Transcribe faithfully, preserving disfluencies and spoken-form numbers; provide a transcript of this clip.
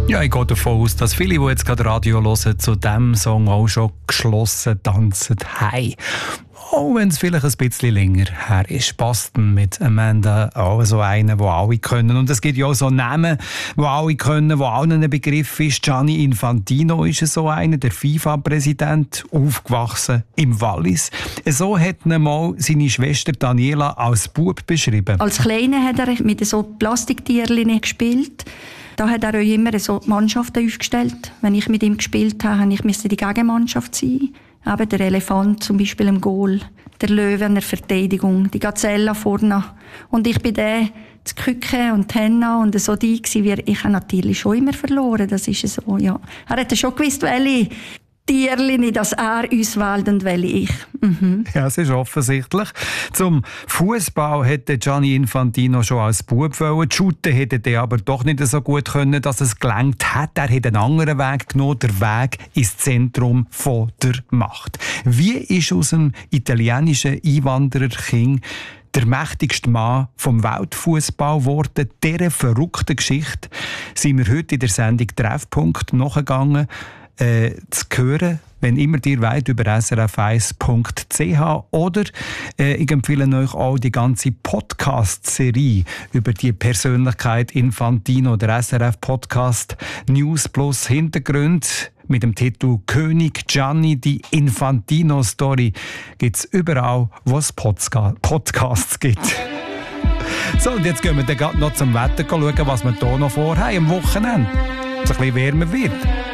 Ja, ich gehe davon aus, dass viele, die jetzt gerade Radio hören, zu diesem Song auch schon geschlossen tanzen haben. Auch wenn es vielleicht ein bisschen länger her ist. Boston mit Amanda, auch so einen, den alle können. Und es gibt ja auch so Namen, die alle können, die allen ein Begriff ist. Gianni Infantino ist so einer, der FIFA-Präsident, aufgewachsen im Wallis. So hat ihn mal seine Schwester Daniela als Bub beschrieben. Als Kleiner hat er mit so Plastiktierchen gespielt. Da hat er auch immer so Mannschaften aufgestellt. Wenn ich mit ihm gespielt habe, musste ich die Gegenmannschaft sein. Eben der Elefant zum Beispiel im Goal, der Löwe in der Verteidigung, die Gazelle vorne. Und ich bin der, das Kücke und die Henna und so die gewesen. Ich habe natürlich schon immer verloren, das ist so, ja. Er hat schon gewusst, welche Tierchen, dass er uns wählt und welche ich. Mhm. Ja, es ist offensichtlich. Zum Fußball hätte Gianni Infantino schon als Bub wollen. Die Shooten hätte er aber doch nicht so gut können, dass es gelangt hat. Er hat einen anderen Weg genommen, der Weg ins Zentrum von der Macht. Wie ist aus dem italienischen Einwandererkind der mächtigste Mann vom Weltfußball geworden? Dieser verrückten Geschichte sind wir heute in der Sendung Treffpunkt nachgegangen. Äh, zu hören, wenn immer ihr wollt, über s r f eins punkt c h oder äh, ich empfehle euch auch die ganze Podcast-Serie über die Persönlichkeit Infantino, der S R F-Podcast News plus Hintergrund mit dem Titel König Gianni, die Infantino-Story gibt es überall, wo es Podca- Podcasts gibt. So, und jetzt gehen wir dann noch zum Wetter schauen, was wir hier noch vorhaben am Wochenende. Es ein bisschen wärmer wird.